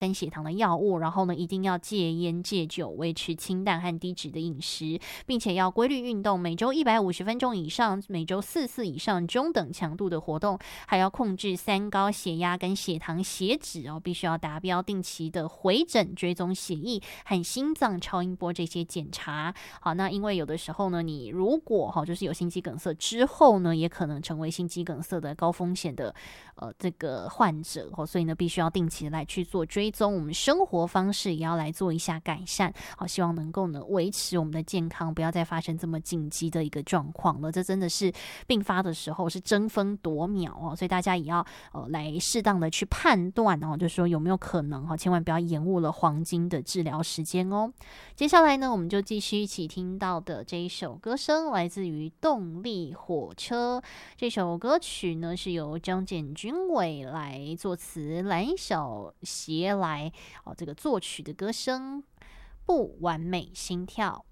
跟血糖的药物，然后呢，一定要戒烟戒酒，维持清淡和低脂的饮食，并且要规律运动，每周150分钟以上，每周4次以上中等强度的活动，还要控制三高、血压跟血糖、血脂必须要达标，定期的回诊追踪血液和心脏超音波这些检查。好，那因为有的时候呢，你如果就是有心肌梗塞之后呢，也可能成为心肌梗塞的高风险的这个患者，所以呢，必须要定期的来去做追踪。我们生活方式也要来做一下改善，好，希望能够呢维持我们的健康，不要再发生这么紧急的一个状况了。这真的是并发的时候是争分夺秒所以大家也要来适当的去判断就是说有没有可能千万不要延误了黄金的治疗时间哦。接下来呢，我们就继续一起听到的这一首歌声，来自于动力火车。这首歌曲呢是由张简君伟来作词，蓝小邪来这个作曲的歌声，不完美心跳。